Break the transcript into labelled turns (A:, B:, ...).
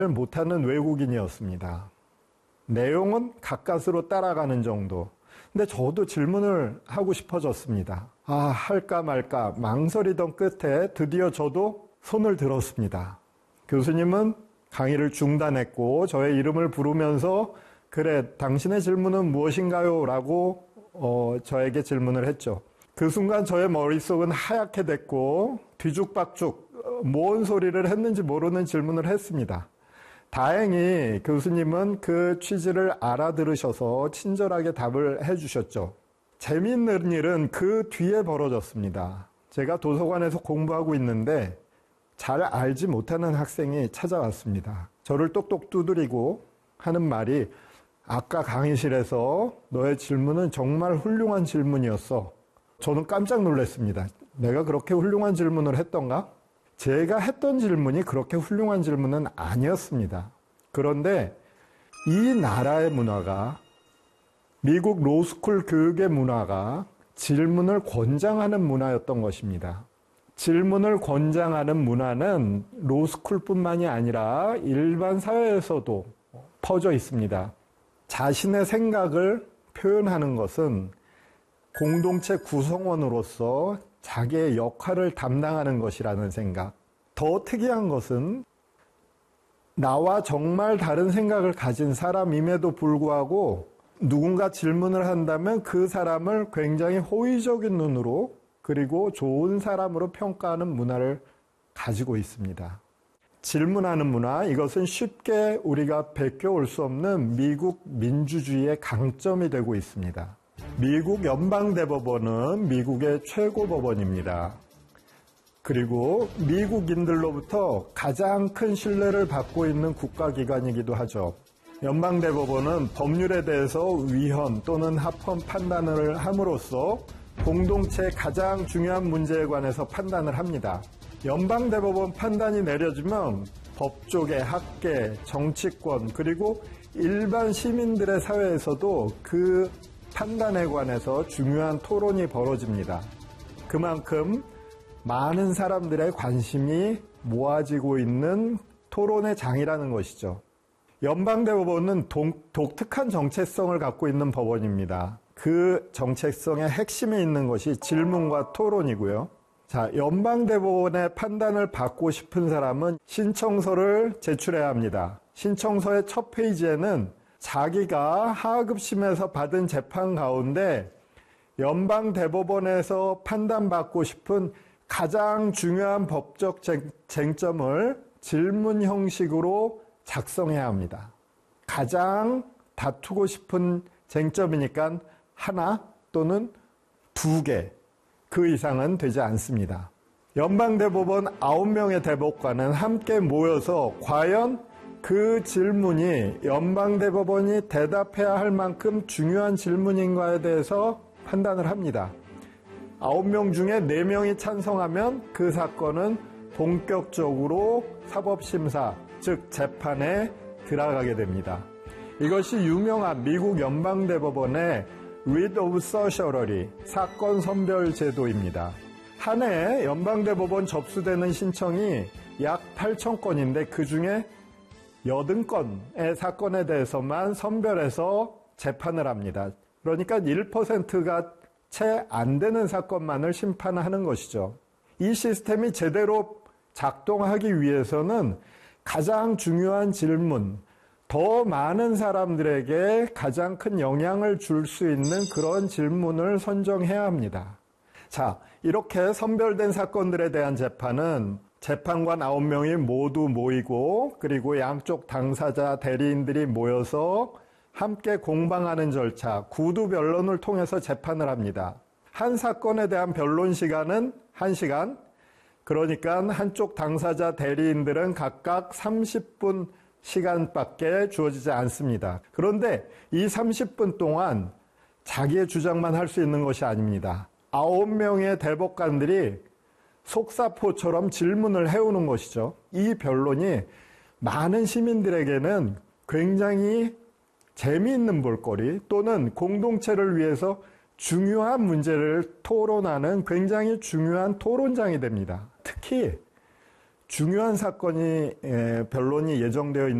A: 못하는 외국인이었습니다. 내용은 가까스로 따라가는 정도. 근데 저도 질문을 하고 싶어졌습니다. 할까 말까 망설이던 끝에 드디어 저도 손을 들었습니다. 교수님은 강의를 중단했고 저의 이름을 부르면서 그래, 당신의 질문은 무엇인가요? 라고 저에게 질문을 했죠. 그 순간 저의 머릿속은 하얗게 됐고 뒤죽박죽 뭔 소리를 했는지 모르는 질문을 했습니다. 다행히 교수님은 그 취지를 알아들으셔서 친절하게 답을 해주셨죠. 재미있는 일은 그 뒤에 벌어졌습니다. 제가 도서관에서 공부하고 있는데 잘 알지 못하는 학생이 찾아왔습니다. 저를 똑똑 두드리고 하는 말이 아까 강의실에서 너의 질문은 정말 훌륭한 질문이었어. 저는 깜짝 놀랐습니다. 내가 그렇게 훌륭한 질문을 했던가? 제가 했던 질문이 그렇게 훌륭한 질문은 아니었습니다. 그런데 이 나라의 문화가, 미국 로스쿨 교육의 문화가 질문을 권장하는 문화였던 것입니다. 질문을 권장하는 문화는 로스쿨뿐만이 아니라 일반 사회에서도 퍼져 있습니다. 자신의 생각을 표현하는 것은 공동체 구성원으로서 자기의 역할을 담당하는 것이라는 생각. 더 특이한 것은 나와 정말 다른 생각을 가진 사람임에도 불구하고 누군가 질문을 한다면 그 사람을 굉장히 호의적인 눈으로 그리고 좋은 사람으로 평가하는 문화를 가지고 있습니다. 질문하는 문화, 이것은 쉽게 우리가 베껴올 수 없는 미국 민주주의의 강점이 되고 있습니다. 미국 연방대법원은 미국의 최고 법원입니다. 그리고 미국인들로부터 가장 큰 신뢰를 받고 있는 국가기관이기도 하죠. 연방대법원은 법률에 대해서 위헌 또는 합헌 판단을 함으로써 공동체의 가장 중요한 문제에 관해서 판단을 합니다. 연방대법원 판단이 내려지면 법조계, 학계, 정치권 그리고 일반 시민들의 사회에서도 그 판단에 관해서 중요한 토론이 벌어집니다. 그만큼 많은 사람들의 관심이 모아지고 있는 토론의 장이라는 것이죠. 연방대법원은 독특한 정체성을 갖고 있는 법원입니다. 그 정체성의 핵심에 있는 것이 질문과 토론이고요. 자, 연방대법원의 판단을 받고 싶은 사람은 신청서를 제출해야 합니다. 신청서의 첫 페이지에는 자기가 하급심에서 받은 재판 가운데 연방대법원에서 판단받고 싶은 가장 중요한 법적 쟁점을 질문 형식으로 작성해야 합니다. 가장 다투고 싶은 쟁점이니까 하나 또는 두 개, 그 이상은 되지 않습니다. 연방대법원 9명의 대법관은 함께 모여서 과연 그 질문이 연방대법원이 대답해야 할 만큼 중요한 질문인가에 대해서 판단을 합니다. 9명 중에 4명이 찬성하면 그 사건은 본격적으로 사법심사, 즉 재판에 들어가게 됩니다. 이것이 유명한 미국 연방대법원의 Writ of Certiorari, 사건 선별 제도입니다. 한 해 연방대법원 접수되는 신청이 약 8,000건인데 그 중에 80건의 사건에 대해서만 선별해서 재판을 합니다. 그러니까 1%가 채 안 되는 사건만을 심판하는 것이죠. 이 시스템이 제대로 작동하기 위해서는 가장 중요한 질문, 더 많은 사람들에게 가장 큰 영향을 줄 수 있는 그런 질문을 선정해야 합니다. 자, 이렇게 선별된 사건들에 대한 재판은 재판관 9명이 모두 모이고 그리고 양쪽 당사자 대리인들이 모여서 함께 공방하는 절차, 구두 변론을 통해서 재판을 합니다. 한 사건에 대한 변론 시간은 1시간, 그러니까 한쪽 당사자 대리인들은 각각 30분 시간밖에 주어지지 않습니다. 그런데 이 30분 동안 자기의 주장만 할 수 있는 것이 아닙니다. 9명의 대법관들이 속사포처럼 질문을 해오는 것이죠. 이 변론이 많은 시민들에게는 굉장히 재미있는 볼거리 또는 공동체를 위해서 중요한 문제를 토론하는 굉장히 중요한 토론장이 됩니다. 특히 중요한 사건이 변론이 예정되어 있는